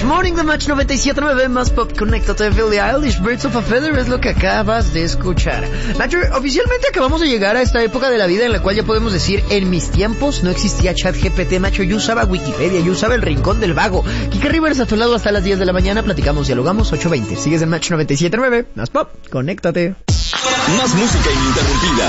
Match Morning de Match 97.9, más pop, conéctate, Billie Eilish, Birds of a Feather es lo que acabas de escuchar. Nacho, oficialmente acabamos de llegar a esta época de la vida en la cual ya podemos decir, en mis tiempos no existía ChatGPT, macho, yo usaba Wikipedia, yo usaba el Rincón del Vago. Kike Rivers a tu lado hasta las 10 de la mañana, platicamos, dialogamos, 8:20. Sigues en Match 97.9, más pop, conéctate. Más música ininterrumpida.